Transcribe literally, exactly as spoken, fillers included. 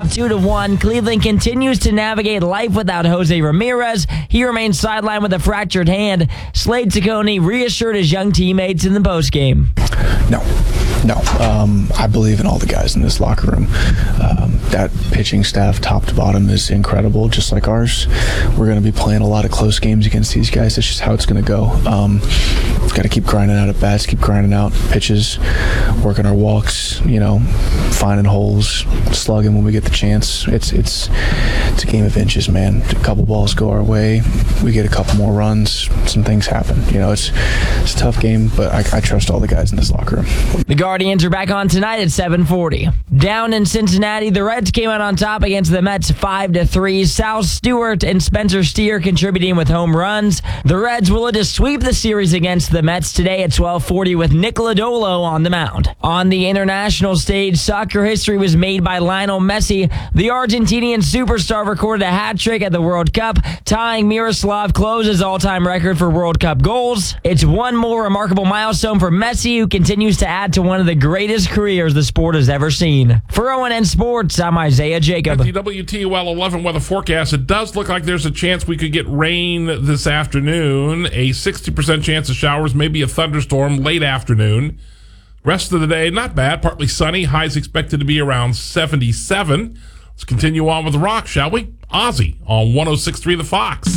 out two to one. Cleveland continues to navigate life without Jose Ramirez. He remains sidelined with a fractured hand. Slade Ciccone reassured his young teammates in the postgame. No. No, um, I believe in all the guys in this locker room. Um, that pitching staff, top to bottom, is incredible, just like ours. We're going to be playing a lot of close games against these guys. That's just how it's going to go. Um, got to keep grinding out at bats, keep grinding out pitches, working our walks, you know, finding holes, slugging when we get the chance. It's it's it's a game of inches, man. A couple balls go our way, we get a couple more runs, some things happen. You know, it's it's a tough game, but I, I trust all the guys in this locker room. The Guardians are back on tonight at seven forty. Down in Cincinnati, the Reds came out on top against the Mets five to three. Sal Stewart and Spencer Steer contributing with home runs. The Reds will look to sweep the series against the Mets today at twelve forty with Nick Lodolo on the mound. On the international stage, soccer history was made by Lionel Messi. The Argentinian superstar recorded a hat trick at the World Cup, tying Miroslav Klose's all-time record for World Cup goals. It's one more remarkable milestone for Messi, who continues to add to one of the greatest careers the sport has ever seen. For O N N Sports, I'm Isaiah Jacob. At the W T O L eleven weather forecast, it does look like there's a chance we could get rain this afternoon. A sixty percent chance of showers, maybe a thunderstorm late afternoon. Rest of the day, not bad. Partly sunny. Highs expected to be around seventy-seven. Let's continue on with the rock, shall we? Ozzy on one oh six point three The Fox.